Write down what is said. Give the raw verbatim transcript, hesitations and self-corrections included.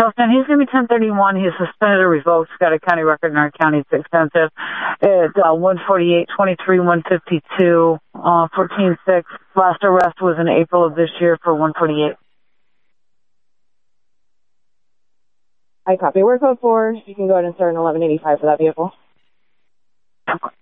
Charleston, he's going to be ten thirty-one. He's suspended or revoked. He's got a county record in our county. It's extensive. It's uh, one forty-eight twenty-three one fifty-two, uh, fourteen six. Last arrest was in April of this year for one forty-eight. I copy. We're code four. You can go ahead and start an eleven eighty-five for that vehicle. Okay.